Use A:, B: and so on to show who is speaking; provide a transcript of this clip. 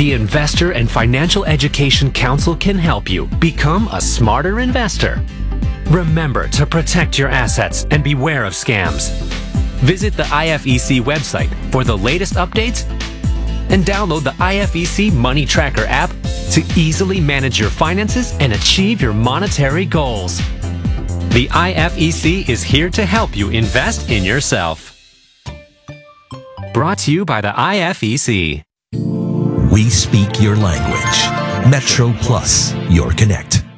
A: The Investor and Financial Education Council can help you become a smarter investor. Remember to protect your assets and beware of scams. Visit the IFEC website for the latest updates and download the IFEC Money Tracker app to easily manage your finances and achieve your monetary goals. The IFEC is here to help you invest in yourself. Brought to you by the IFEC.
B: We speak your language. Metro Plus, your connect.